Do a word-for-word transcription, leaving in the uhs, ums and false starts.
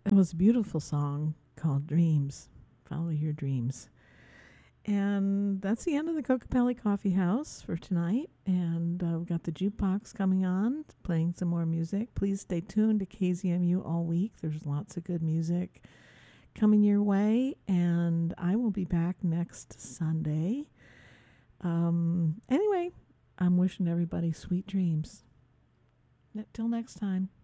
It was a beautiful song called Dreams. Follow your dreams. And that's the end of the Cocapelli Coffee House for tonight. And uh, we've got the jukebox coming on, playing some more music. Please stay tuned to K Z M U all week. There's lots of good music coming your way. And I will be back next Sunday. Um, anyway, I'm wishing everybody sweet dreams. Till next time.